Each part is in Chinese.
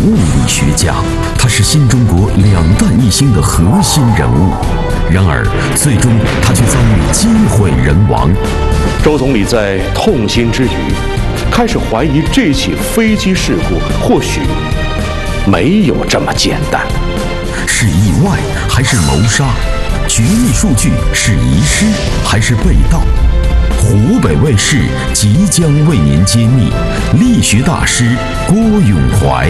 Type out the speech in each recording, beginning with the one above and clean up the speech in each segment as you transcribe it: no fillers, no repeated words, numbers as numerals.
物理学家，他是新中国两弹一星的核心人物。然而，最终他却遭遇机毁人亡。 周总理在痛心之余，开始怀疑这起飞机事故或许没有这么简单， 是意外还是谋杀？绝密数据是遗失还是被盗？湖北卫视即将为您揭秘力学大师郭永怀。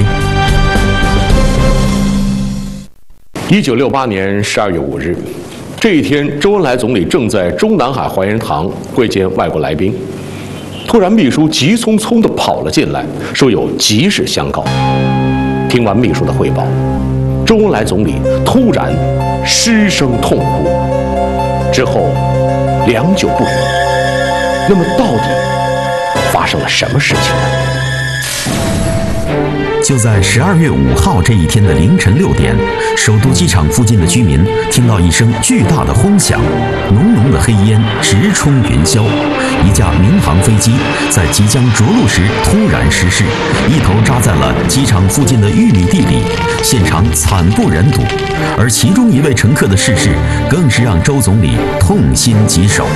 1968年12月5日，这一天，周恩来总理正在中南海怀仁堂会见外国来宾，突然秘书急匆匆地跑了进来，说有急事相告。听完秘书的汇报，周恩来总理突然失声痛哭，之后良久不语。那么到底发生了什么事情呢？ 就在12月5号这一天的凌晨6点，首都机场附近的居民听到一声巨大的轰响，浓浓的黑烟直冲云霄。一架民航飞机在即将着陆时突然失事，一头扎在了机场附近的玉米地里，现场惨不忍睹。而其中一位乘客的逝世，更是让周总理痛心疾首。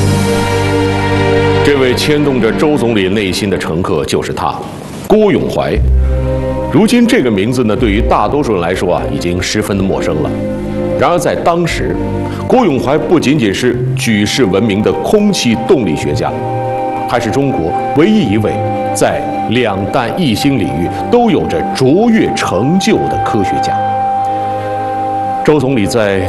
这位牵动着周总理内心的乘客就是他，郭永怀。如今这个名字呢，对于大多数人来说已经十分的陌生了。然而在当时，郭永怀不仅仅是举世闻名的空气动力学家，还是中国唯一一位在两弹一星领域都有着卓越成就的科学家。周总理在